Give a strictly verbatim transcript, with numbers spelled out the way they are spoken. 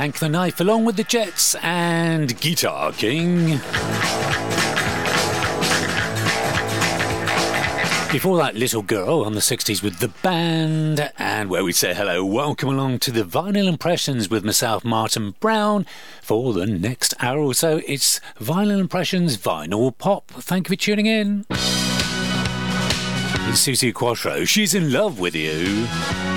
Hank the Knife, along with the Jets and Guitar King. Before that, Little Girl on the sixties with The Band, and where we say hello, welcome along to the Vinyl Impressions with myself, Martin Brown. For the next hour or so, it's Vinyl Impressions Vinyl Pop. Thank you for tuning in. It's Susie Quattro. She's in love with you.